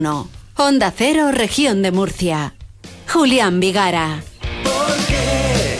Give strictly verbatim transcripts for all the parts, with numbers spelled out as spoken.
No. Onda Cero, Región de Murcia. Julián Vigara. ¿Por qué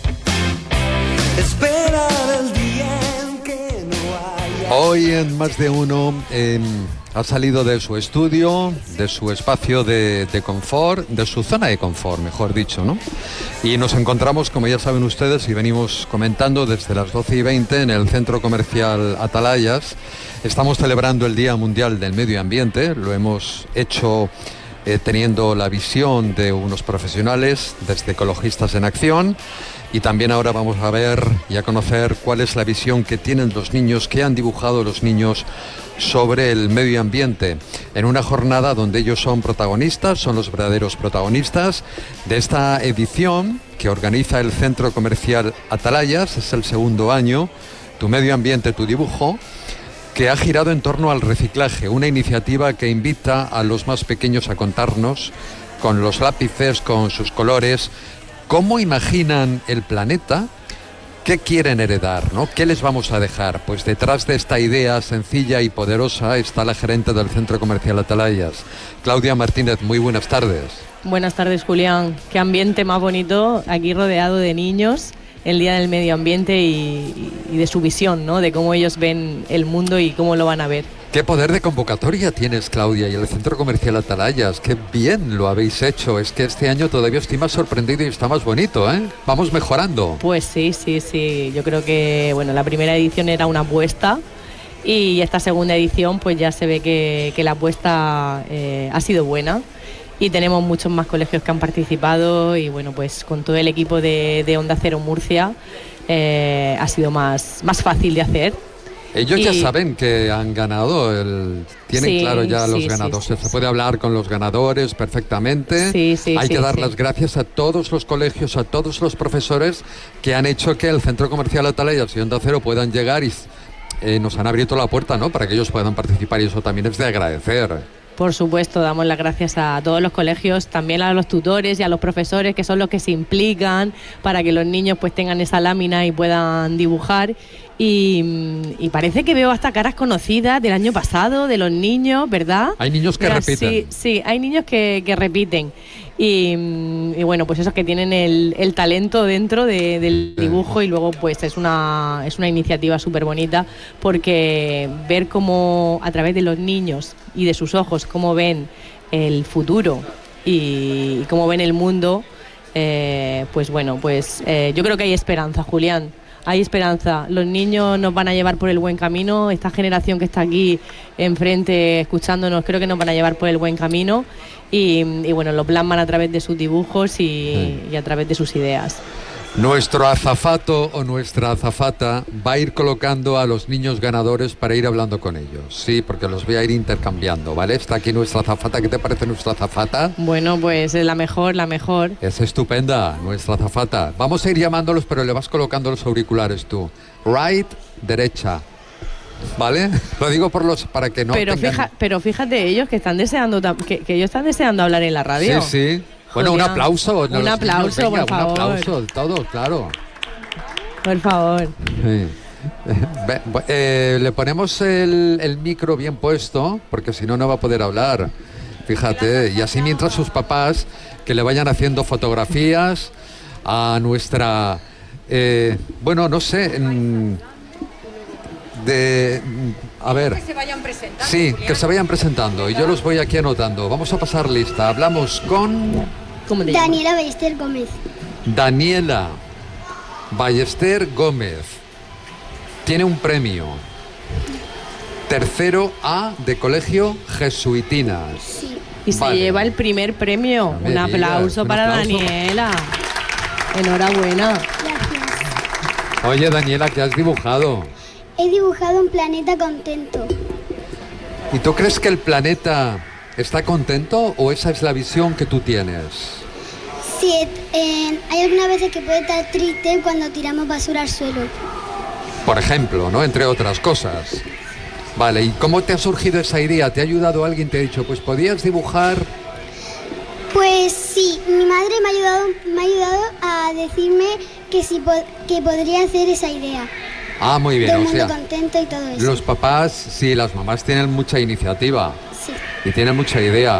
esperar el día en que no haya? Hoy en Más de Uno eh, ha salido de su estudio, de su espacio de, de confort, de su zona de confort, mejor dicho, ¿no? Y nos encontramos, como ya saben ustedes, y venimos comentando desde las doce y veinte en el Centro Comercial Atalayas. Estamos celebrando el Día Mundial del Medio Ambiente. Lo hemos hecho eh, teniendo la visión de unos profesionales desde Ecologistas en Acción. Y también ahora vamos a ver y a conocer cuál es la visión que tienen los niños, que han dibujado los niños sobre el medio ambiente, en una jornada donde ellos son protagonistas, son los verdaderos protagonistas de esta edición que organiza el Centro Comercial Atalayas. Es el segundo año, Tu Medio Ambiente, Tu Dibujo, que ha girado en torno al reciclaje, una iniciativa que invita a los más pequeños a contarnos con los lápices, con sus colores, cómo imaginan el planeta, qué quieren heredar, ¿no? ¿Qué les vamos a dejar? Pues detrás de esta idea sencilla y poderosa está la gerente del Centro Comercial Atalayas, Claudia Martínez. Muy buenas tardes. Buenas tardes, Julián. Qué ambiente más bonito aquí rodeado de niños, el Día del Medio Ambiente y, y de su visión, ¿no? De cómo ellos ven el mundo y cómo lo van a ver. Qué poder de convocatoria tienes, Claudia, y el Centro Comercial Atalayas. Qué bien lo habéis hecho. Es que este año todavía estoy más sorprendido y está más bonito, ¿eh? Vamos mejorando. Pues sí, sí, sí. Yo creo que, bueno, la primera edición era una apuesta y esta segunda edición pues ya se ve que, que la apuesta eh, ha sido buena. Y tenemos muchos más colegios que han participado y bueno, pues con todo el equipo de, de Onda Cero Murcia eh, ha sido más, más fácil de hacer. Ellos y... ya saben que han ganado, el... tienen sí, claro ya los sí, ganadores, sí, sí, se puede hablar con los ganadores perfectamente. Sí, sí, Hay sí, que dar sí. las gracias a todos los colegios, a todos los profesores que han hecho que el Centro Comercial Atalayas y Onda Cero puedan llegar y eh, nos han abierto la puerta, ¿no? Para que ellos puedan participar y eso también es de agradecer. Por supuesto, damos las gracias a todos los colegios, también a los tutores y a los profesores, que son los que se implican para que los niños pues tengan esa lámina y puedan dibujar. Y, y parece que veo hasta caras conocidas del año pasado, de los niños, ¿verdad? Hay niños que Mira, repiten. Sí, sí, hay niños que, que repiten. Y, y bueno, pues esos que tienen el, el talento dentro de, del dibujo y luego pues es una, es una iniciativa súper bonita porque ver cómo a través de los niños y de sus ojos cómo ven el futuro y, y cómo ven el mundo, eh, pues bueno, pues eh, yo creo que hay esperanza, Julián. Hay esperanza, los niños nos van a llevar por el buen camino, esta generación que está aquí enfrente escuchándonos creo que nos van a llevar por el buen camino y, y bueno, lo plasman a través de sus dibujos y, sí. y a través de sus ideas. Nuestro azafato o nuestra azafata va a ir colocando a los niños ganadores para ir hablando con ellos. Sí, porque los voy a ir intercambiando, ¿vale? Está aquí nuestra azafata. ¿Qué te parece nuestra azafata? Bueno, pues es la mejor, la mejor. Es estupenda, nuestra azafata. Vamos a ir llamándolos, pero le vas colocando los auriculares tú. Right, derecha. ¿Vale? Lo digo por los para que no pero tengan... fija, pero fíjate ellos que están deseando que, que ellos están deseando hablar en la radio. Sí, sí. Bueno, Julián, un aplauso. Un aplauso, niños, venga, por favor. Un aplauso, todo, claro. Por favor. Sí. Eh, le ponemos el, el micro bien puesto, porque si no, no va a poder hablar. Fíjate, y así mientras sus papás que le vayan haciendo fotografías a nuestra... Eh, bueno, no sé... De, a ver, que se vayan presentando. Sí, Julián. que se vayan presentando y yo los voy aquí anotando. Vamos a pasar lista. Hablamos con ¿Cómo te Daniela Ballester Gómez. Daniela Ballester Gómez. Tiene un premio. Tercero A de Colegio Jesuitinas. Sí. Y se Vale. lleva el primer premio. No me Un aplauso digas, un para aplauso. Daniela. Enhorabuena. Gracias. Oye, Daniela, ¿qué has dibujado? He dibujado un planeta contento. ¿Y tú crees que el planeta está contento o esa es la visión que tú tienes? Sí, eh, hay algunas veces que puede estar triste cuando tiramos basura al suelo. Por ejemplo, ¿no? Entre otras cosas. Vale, ¿y cómo te ha surgido esa idea? ¿Te ha ayudado alguien? ¿Te ha dicho, pues podías dibujar? Pues sí, mi madre me ha ayudado, me ha ayudado a decirme que, sí, po- que podría hacer esa idea. Ah, muy bien, De un o mundo sea, contento y todo eso. los papás, sí, las mamás tienen mucha iniciativa. Sí. Y tiene mucha idea.